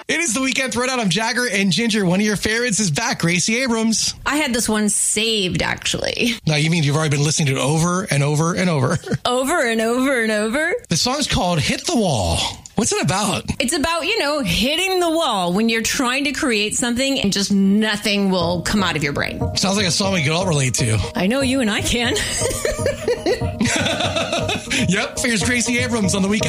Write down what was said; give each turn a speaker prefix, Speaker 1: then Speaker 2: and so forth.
Speaker 1: It is the Weekend Throwdown. I'm Jagger, and Ginger, one of your favorites, is back. Gracie Abrams.
Speaker 2: I had this one saved, actually.
Speaker 1: Now, you mean you've already been listening to it over and over and over?
Speaker 2: Over and over and over?
Speaker 1: The song's called Hit the Wall. What's it about?
Speaker 2: It's about, hitting the wall when you're trying to create something and just nothing will come out of your brain.
Speaker 1: Sounds like a song we could all relate to.
Speaker 2: I know you and I can.
Speaker 1: Yep, here's Gracie Abrams on the Weekend.